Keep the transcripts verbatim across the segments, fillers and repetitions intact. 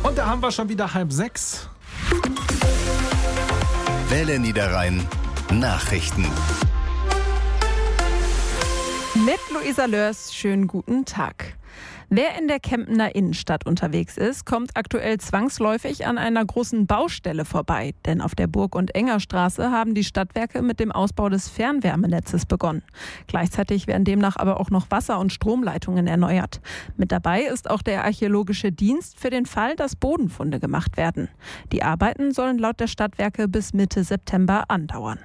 Und da haben wir schon wieder halb sechs. Welle Niederrhein Nachrichten. Mit Luisa Lörs, schönen guten Tag. Wer in der Kempener Innenstadt unterwegs ist, kommt aktuell zwangsläufig an einer großen Baustelle vorbei. Denn auf der Burg- und Engerstraße haben die Stadtwerke mit dem Ausbau des Fernwärmenetzes begonnen. Gleichzeitig werden demnach aber auch noch Wasser- und Stromleitungen erneuert. Mit dabei ist auch der Archäologische Dienst für den Fall, dass Bodenfunde gemacht werden. Die Arbeiten sollen laut der Stadtwerke bis Mitte September andauern.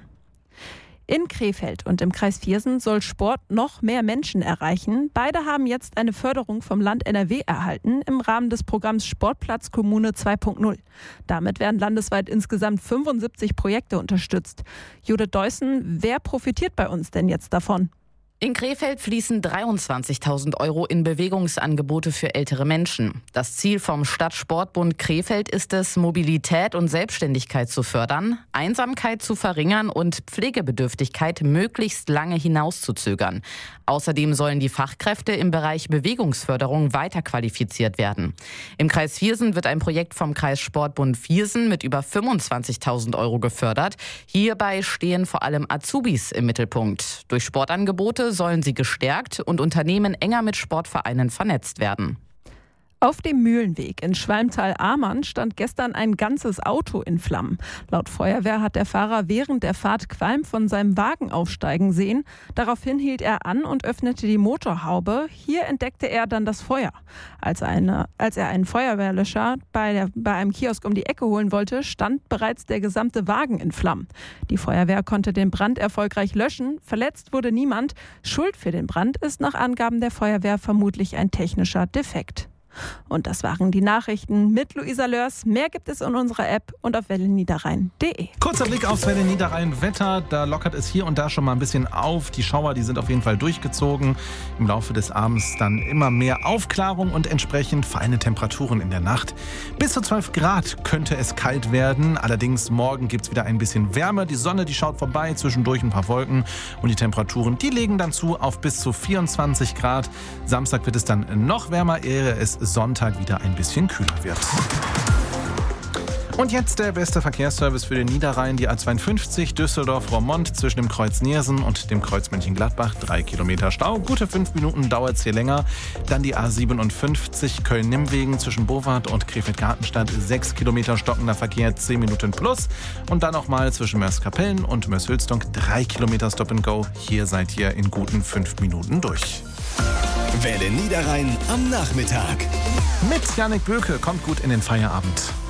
In Krefeld und im Kreis Viersen soll Sport noch mehr Menschen erreichen. Beide haben jetzt eine Förderung vom Land N R W erhalten im Rahmen des Programms Sportplatz Kommune zwei Punkt null. Damit werden landesweit insgesamt fünfundsiebzig Projekte unterstützt. Judith Deussen, wer profitiert bei uns denn jetzt davon? In Krefeld fließen dreiundzwanzigtausend Euro in Bewegungsangebote für ältere Menschen. Das Ziel vom Stadtsportbund Krefeld ist es, Mobilität und Selbstständigkeit zu fördern, Einsamkeit zu verringern und Pflegebedürftigkeit möglichst lange hinauszuzögern. Außerdem sollen die Fachkräfte im Bereich Bewegungsförderung weiterqualifiziert werden. Im Kreis Viersen wird ein Projekt vom Kreissportbund Viersen mit über fünfundzwanzigtausend Euro gefördert. Hierbei stehen vor allem Azubis im Mittelpunkt. Durch Sportangebote sollen sie gestärkt und Unternehmen enger mit Sportvereinen vernetzt werden. Auf dem Mühlenweg in Schwalmtal-Amann stand gestern ein ganzes Auto in Flammen. Laut Feuerwehr hat der Fahrer während der Fahrt Qualm von seinem Wagen aufsteigen sehen. Daraufhin hielt er an und öffnete die Motorhaube. Hier entdeckte er dann das Feuer. Als, eine, als er einen Feuerwehrlöscher bei, der, bei einem Kiosk um die Ecke holen wollte, stand bereits der gesamte Wagen in Flammen. Die Feuerwehr konnte den Brand erfolgreich löschen. Verletzt wurde niemand. Schuld für den Brand ist nach Angaben der Feuerwehr vermutlich ein technischer Defekt. Und das waren die Nachrichten mit Luisa Lörs. Mehr gibt es in unserer App und auf welle niederrhein punkt de. Kurzer Blick aufs Welle Niederrhein Wetter. Da lockert es hier und da schon mal ein bisschen auf. Die Schauer, die sind auf jeden Fall durchgezogen. Im Laufe des Abends dann immer mehr Aufklärung und entsprechend feine Temperaturen in der Nacht. Bis zu zwölf Grad könnte es kalt werden. Allerdings morgen gibt es wieder ein bisschen Wärme. Die Sonne, die schaut vorbei, zwischendurch ein paar Wolken. Und die Temperaturen, die legen dann zu auf bis zu vierundzwanzig Grad. Samstag wird es dann noch wärmer, ehe es Sonntag wieder ein bisschen kühler wird. Und jetzt der beste Verkehrsservice für den Niederrhein. Die A zweiundfünfzig Düsseldorf-Roermond zwischen dem Kreuz Niersen und dem Kreuz Mönchengladbach. Drei Kilometer Stau. Gute fünf Minuten dauert es hier länger. Dann die A siebenundfünfzig Köln-Nimmwegen zwischen Bovard und Krefeld-Gartenstadt. Sechs Kilometer stockender Verkehr, zehn Minuten plus. Und dann nochmal zwischen Mörs-Kapellen und Mörs-Hülsdonk. Drei Kilometer Stop and Go. Hier seid ihr in guten fünf Minuten durch. Welle Niederrhein am Nachmittag. Mit Jannik Böke kommt gut in den Feierabend.